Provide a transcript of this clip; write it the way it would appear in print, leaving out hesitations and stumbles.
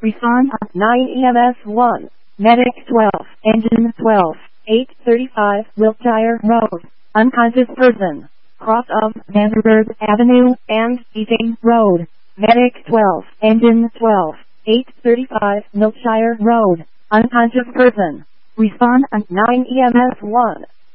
Respond 9 EMS 1. Medic 12. Engine 12. 835 Wiltshire Road. Unconscious person. Cross of Vanderbilt Avenue and Eating Road. Medic 12. Engine 12. 835 Wiltshire Road. Unconscious person. Respond 9 EMS 1.